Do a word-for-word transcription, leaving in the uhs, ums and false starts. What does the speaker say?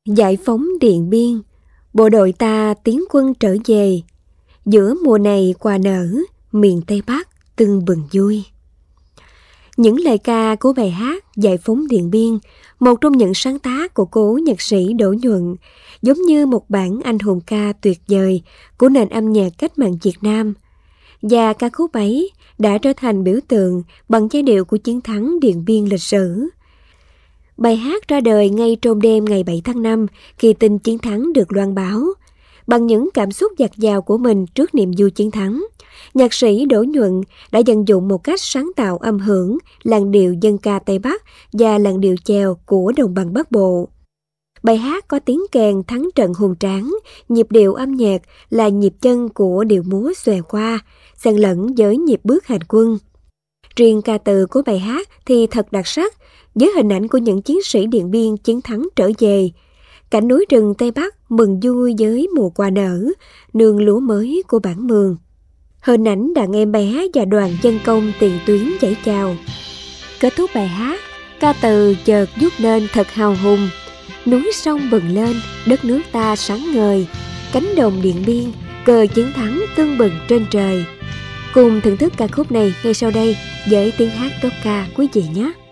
Giải phóng Điện Biên, bộ đội ta tiến quân trở về. Giữa mùa này quà nở, miền Tây Bắc tưng bừng vui. Những lời ca của bài hát Giải phóng Điện Biên, một trong những sáng tác của cố nhạc sĩ Đỗ Nhuận, giống như một bản anh hùng ca tuyệt vời của nền âm nhạc cách mạng Việt Nam. Và ca khúc ấy đã trở thành biểu tượng bằng giai điệu của chiến thắng Điện Biên lịch sử. Bài hát ra đời ngay trong đêm ngày bảy tháng năm khi tin chiến thắng được loan báo. Bằng những cảm xúc dạt dào của mình trước niềm vui chiến thắng, nhạc sĩ Đỗ Nhuận đã vận dụng một cách sáng tạo âm hưởng làn điệu dân ca Tây Bắc và làn điệu chèo của đồng bằng Bắc Bộ. Bài hát có tiếng kèn thắng trận hùng tráng, nhịp điệu âm nhạc là nhịp chân của điệu múa xòe qua, xen lẫn với nhịp bước hành quân. Riêng ca từ của bài hát thì thật đặc sắc, với hình ảnh của những chiến sĩ Điện Biên chiến thắng trở về. Cảnh núi rừng Tây Bắc mừng vui với mùa qua nở, nương lúa mới của bản Mường. Hình ảnh đàn em bé và đoàn dân công tiền tuyến vẫy chào. Kết thúc bài hát, ca từ chợt vút lên thật hào hùng. Núi sông bừng lên, đất nước ta sáng ngời, cánh đồng Điện Biên, cờ chiến thắng tưng bừng trên trời. Cùng thưởng thức ca khúc này ngay sau đây với tiếng hát tốp ca quý vị nhé.